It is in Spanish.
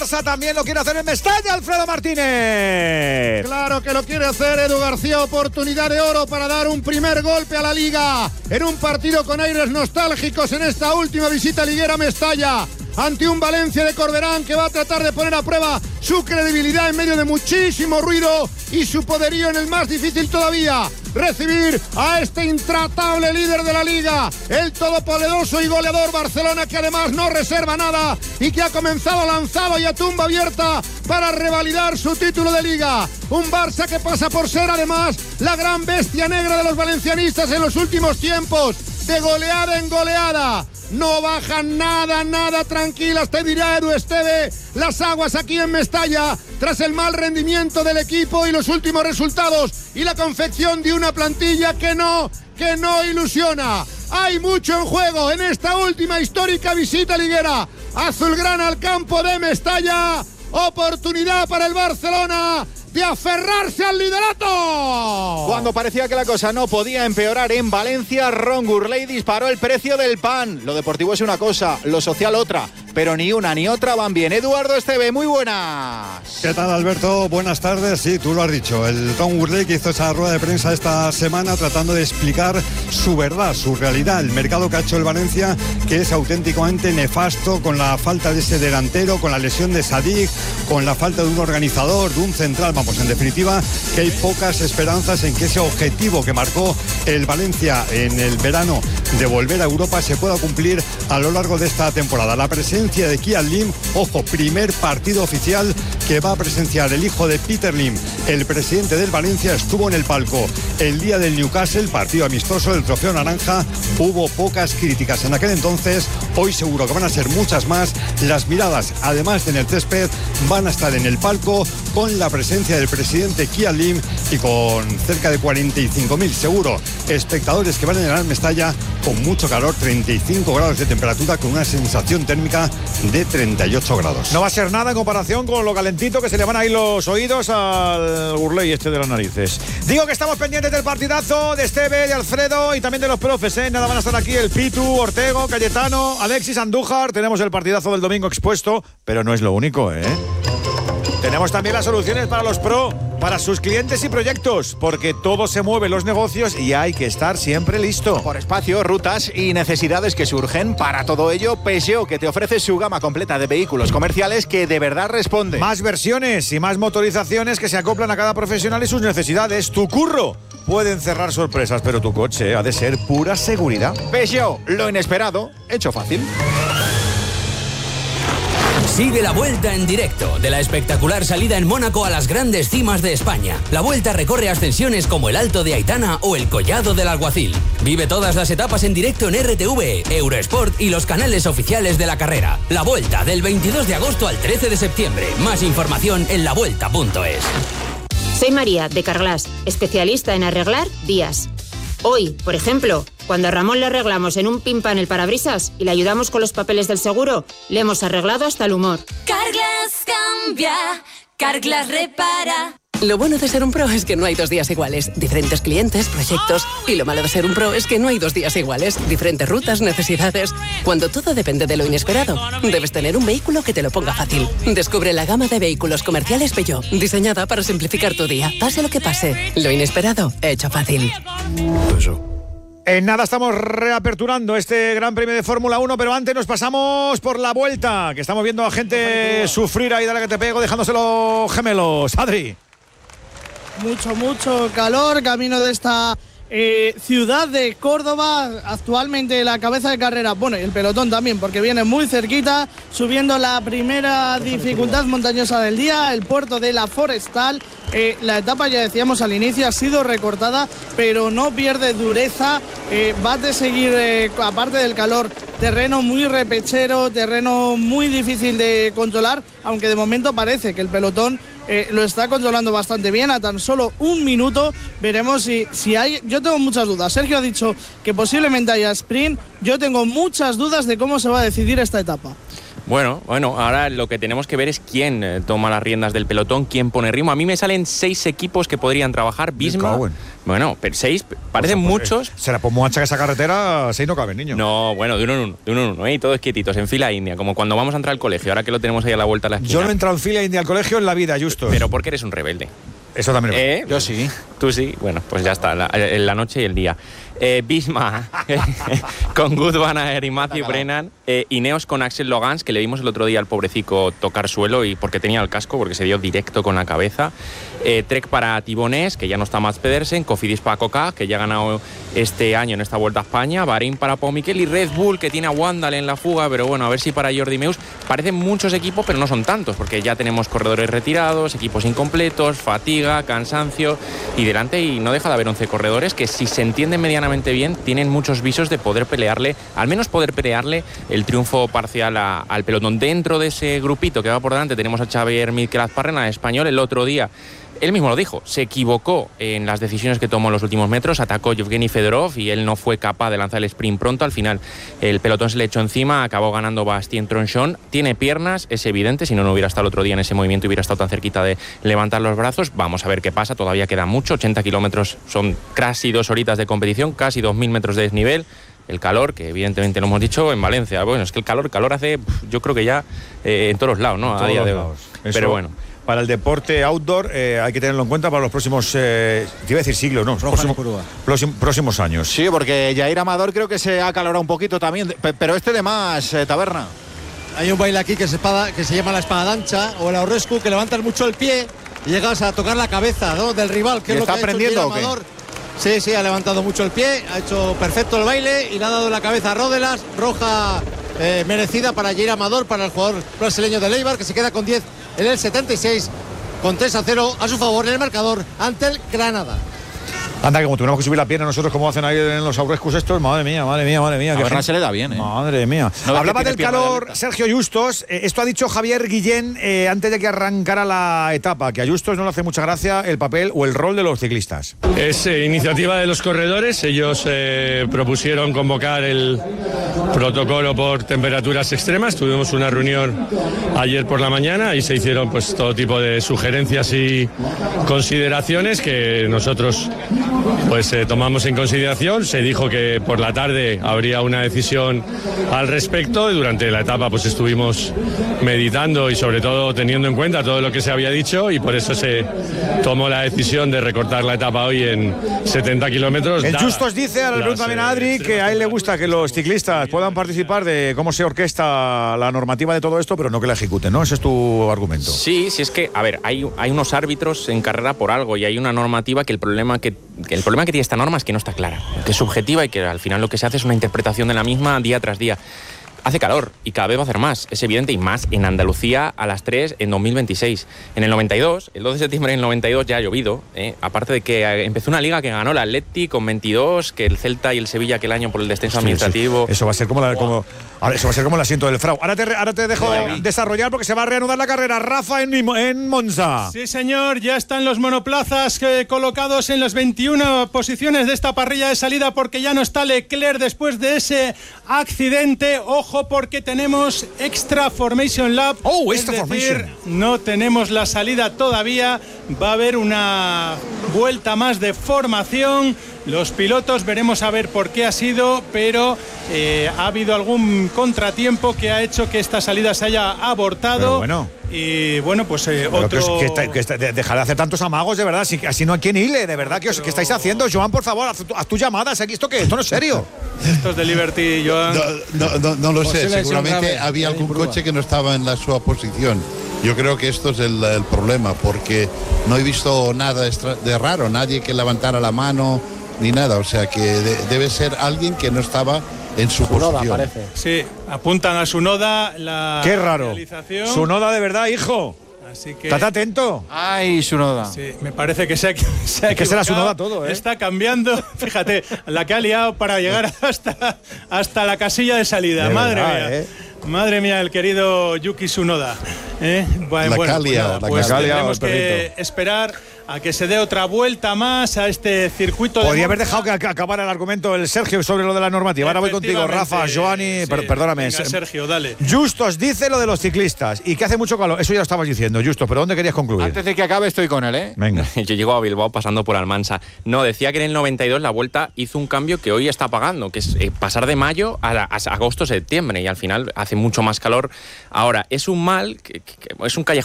Barça también lo quiere hacer en Mestalla, Alfredo Martínez. Claro que lo quiere hacer Edu García, oportunidad de oro para dar un primer golpe a la Liga en un partido con aires nostálgicos en esta última visita liguera a Mestalla, ante un Valencia de Corberán que va a tratar de poner a prueba su credibilidad en medio de muchísimo ruido y su poderío en el más difícil todavía, recibir a este intratable líder de la Liga, el todopoderoso y goleador Barcelona, que además no reserva nada y que ha comenzado lanzado y a tumba abierta para revalidar su título de Liga. Un Barça que pasa por ser además la gran bestia negra de los valencianistas en los últimos tiempos, de goleada en goleada. No bajan nada tranquilas, te dirá Edu Esteve, las aguas aquí en Mestalla, tras el mal rendimiento del equipo y los últimos resultados y la confección de una plantilla que no ilusiona. Hay mucho en juego en esta última histórica visita liguera azulgrana al campo de Mestalla. Oportunidad para el Barcelona de aferrarse al liderato. Cuando parecía que la cosa no podía empeorar en Valencia, Ron Gurley disparó el precio del pan. Lo deportivo es una cosa, lo social otra, pero ni una ni otra van bien. Eduardo Esteve, muy buenas. ¿Qué tal, Alberto? Buenas tardes. Sí, tú lo has dicho. El Ron Gurley, que hizo esa rueda de prensa esta semana tratando de explicar su verdad, su realidad, el mercado que ha hecho el Valencia, que es auténticamente nefasto, con la falta de ese delantero, con la lesión de Sadik, con la falta de un organizador, de un central. Vamos, en definitiva, que hay pocas esperanzas en que ese objetivo que marcó el Valencia en el verano de volver a Europa se pueda cumplir a lo largo de esta temporada. La presencia de Kian Lim, ojo, primer partido oficial que va a presenciar el hijo de Peter Lim. El presidente del Valencia estuvo en el palco el día del Newcastle, partido amistoso del Trofeo Naranja. Hubo pocas críticas en aquel entonces, hoy seguro que van a ser muchas más. Las miradas, además de en el césped, van a estar en el palco con la presencia del presidente Kian Lim y con cerca de 45.000 seguro espectadores que van a llenar Mestalla, con mucho calor, 35 grados de temperatura, con una sensación térmica de 38 grados. No va a ser nada en comparación con lo calentito que se le van a ir los oídos al Gurley este de las narices. Digo que estamos pendientes del partidazo de Esteve, de Alfredo y también de los profes, ¿eh? Nada, van a estar aquí el Pitu, Ortego, Cayetano, Alexis, Andújar. Tenemos el partidazo del domingo expuesto, pero no es lo único, ¿eh? Tenemos también las soluciones para los pro, para sus clientes y proyectos, porque todo se mueve en los negocios y hay que estar siempre listo. Por espacio, rutas y necesidades que surgen. Para todo ello, Peugeot, que te ofrece su gama completa de vehículos comerciales que de verdad responde. Más versiones y más motorizaciones que se acoplan a cada profesional y sus necesidades. Tu curro puede encerrar sorpresas, pero tu coche ha de ser pura seguridad. Peugeot, lo inesperado, hecho fácil. Sigue la Vuelta en directo de la espectacular salida en Mónaco a las grandes cimas de España. La Vuelta recorre ascensiones como el Alto de Aitana o el Collado del Alguacil. Vive todas las etapas en directo en RTV, Eurosport y los canales oficiales de la carrera. La Vuelta, del 22 de agosto al 13 de septiembre. Más información en lavuelta.es. Soy María, de Carglass, especialista en arreglar vías. Hoy, por ejemplo, cuando a Ramón le arreglamos en un pin-pan el parabrisas y le ayudamos con los papeles del seguro, le hemos arreglado hasta el humor. Carglass cambia, Carglass repara. Lo bueno de ser un pro es que no hay 2 días iguales. Diferentes clientes, proyectos. Y lo malo de ser un pro es que no hay 2 días iguales. Diferentes rutas, necesidades. Cuando todo depende de lo inesperado, debes tener un vehículo que te lo ponga fácil. Descubre la gama de vehículos comerciales Peugeot, diseñada para simplificar tu día. Pase lo que pase, lo inesperado, hecho fácil. En nada estamos reaperturando este Gran Premio de Fórmula 1, pero antes nos pasamos por la Vuelta, que estamos viendo a gente sufrir ahí, dale que te pego, dejándose los gemelos. Adri. Mucho calor, camino de esta ciudad de Córdoba, actualmente la cabeza de carrera, bueno, y el pelotón también, porque viene muy cerquita, subiendo la primera dificultad montañosa del día, el puerto de La Forestal. La etapa, ya decíamos al inicio, ha sido recortada, pero no pierde dureza, va a seguir, aparte del calor, terreno muy repechero, terreno muy difícil de controlar, aunque de momento parece que el pelotón lo está controlando bastante bien. A tan solo 1 minuto veremos si hay. Yo tengo muchas dudas. Sergio ha dicho que posiblemente haya sprint. Yo tengo muchas dudas de cómo se va a decidir esta etapa. Bueno, ahora lo que tenemos que ver es quién toma las riendas del pelotón, quién pone ritmo. A mí me salen 6 equipos que podrían trabajar. Visma, bueno, pero 6 parecen muchos. Será por mucha que esa carretera, 6 no caben, niño. No, bueno, de uno en uno, y todos quietitos, en fila india, como cuando vamos a entrar al colegio, ahora que lo tenemos ahí a la vuelta a la esquina. Yo no he entrado en fila india al colegio en la vida, Justos. Pero porque eres un rebelde. Eso también. Yo sí. Tú sí. Bueno, pues ya está, la noche y el día. Visma con Wout van Aert y Matthew Brennan, Ineos con Axel Logans, que le vimos el otro día al pobrecito tocar suelo y porque tenía el casco, porque se dio directo con la cabeza. Trek para Thibonés, que ya no está Mats Pedersen, Cofidis para Coca, que ya ha ganado este año en esta Vuelta a España, Bahrein para Pau Miquel y Red Bull, que tiene a Wandal en la fuga, pero bueno, a ver si para Jordi Meus. Parecen muchos equipos, pero no son tantos, porque ya tenemos corredores retirados, equipos incompletos, fatiga, cansancio y delante, y no deja de haber 11 corredores que, si se entienden medianamente bien, tienen muchos visos de poder pelearle, al menos poder pelearle el triunfo parcial al pelotón. Dentro de ese grupito que va por delante tenemos a Xavier Mírquez-Azparrena, español. El otro día él mismo lo dijo, se equivocó en las decisiones que tomó en los últimos metros, atacó Yevgeny Fedorov y él no fue capaz de lanzar el sprint pronto. Al final el pelotón se le echó encima, acabó ganando Bastien Tronchon. Tiene piernas, es evidente, si no hubiera estado el otro día en ese movimiento, hubiera estado tan cerquita de levantar los brazos. Vamos a ver qué pasa, todavía queda mucho, 80 kilómetros, son casi 2 horitas de competición, casi 2.000 metros de desnivel. El calor, que evidentemente lo hemos dicho en Valencia, bueno, es que el calor hace, yo creo que ya en todos los lados, ¿no? A día de hoy. Pero bueno. Para el deporte outdoor hay que tenerlo en cuenta para los próximos, te iba a decir siglos, no, próximos años. Sí, porque Jair Amador creo que se ha acalorado un poquito también, pero de más, Taberna. Hay un baile aquí que se llama la espada dancha o el aurrescu, que levantas mucho el pie y llegas a tocar la cabeza, ¿no?, del rival, que es lo que ha hecho Jair Amador. Sí, ha levantado mucho el pie, ha hecho perfecto el baile y le ha dado la cabeza a Rodelas, roja merecida para Jair Amador, para el jugador brasileño de Eibar, que se queda con 10 en el 76, con 3-0 a su favor en el marcador ante el Granada. Anda, que como tuviéramos que subir la pierna nosotros, como hacen ahí en los Aurescus estos, madre mía. A Bernal se le da bien, Madre mía. No, hablaba del calor Sergio Justos. Esto ha dicho Javier Guillén antes de que arrancara la etapa, que a Justos no le hace mucha gracia el papel o el rol de los ciclistas. Es iniciativa de los corredores. Ellos propusieron convocar el protocolo por temperaturas extremas. Tuvimos una reunión ayer por la mañana y se hicieron pues todo tipo de sugerencias y consideraciones que nosotros pues tomamos en consideración. Se dijo que por la tarde habría una decisión al respecto y durante la etapa pues estuvimos meditando y sobre todo teniendo en cuenta todo lo que se había dicho, y por eso se tomó la decisión de recortar la etapa hoy en 70 kilómetros. El Justos dice, ahora le pregunto también a Adri, que a él le gusta que los ciclistas puedan participar de cómo se orquesta la normativa de todo esto, pero no que la ejecuten, ¿no? Ese es tu argumento. Sí, es que, a ver, hay unos árbitros en carrera por algo y hay una normativa que el problema que tiene esta norma es que no está clara, que es subjetiva y que al final lo que se hace es una interpretación de la misma día tras día. Hace calor y cada vez va a hacer más, es evidente, y más en Andalucía a las 3 en 2026. En el 92, el 2 de septiembre del 92 ya ha llovido, aparte de que empezó una liga que ganó el Atleti con 22, que el Celta y el Sevilla aquel año por el descenso administrativo. Sí. Eso va a ser como el asiento del Frau. Ahora te dejo desarrollar porque se va a reanudar la carrera. Rafa en Monza. Sí, señor, ya están los monoplazas colocados en las 21 posiciones de esta parrilla de salida, porque ya no está Leclerc después de ese accidente. Ojo, porque tenemos Extra Formation Lap. No tenemos la salida todavía. Va a haber una vuelta más de formación. Los pilotos veremos a ver por qué ha sido, pero ha habido algún contratiempo que ha hecho que esta salida se haya abortado. Pero bueno. Y bueno, pues otro... Dejar de hacer tantos amagos, de verdad, así no hay quien hile, de verdad. ¿Qué estáis haciendo? Joan, por favor, haz tus llamadas. ¿Esto qué? Esto no es serio. Esto es de Liberty, Joan. No lo sé, seguramente había algún coche que no estaba en la su posición. Yo creo que esto es el problema, porque no he visto nada de raro, nadie que levantara la mano ni nada, o sea que debe ser alguien que no estaba en su posición. Parece. Sí, apuntan a Tsunoda la Qué raro. realización. Tsunoda de verdad, hijo. Así que... Estate atento. Ay, Tsunoda. Sí, me parece que se ha Es que será Tsunoda todo, ¿eh? Está cambiando, fíjate, la que ha liado para llegar hasta la casilla de salida. Madre mía. Madre mía, el querido Yuki Tsunoda. Tendremos que esperar a que se dé otra vuelta más a este circuito. Podría haber dejado que acabara el argumento el Sergio sobre lo de la normativa. Ahora voy contigo, Rafa, Joani, sí. perdóname. Venga, Sergio, dale. Justos dice lo de los ciclistas y que hace mucho calor. Eso ya lo estabas diciendo, Justos, pero ¿dónde querías concluir? Antes de que acabe estoy con él, ¿eh? Venga. Yo llego a Bilbao pasando por Almansa. No, decía que en el 92 la Vuelta hizo un cambio que hoy está pagando, que es pasar de mayo a agosto, septiembre, y al final hace mucho más calor. Ahora, es un mal, es un callejón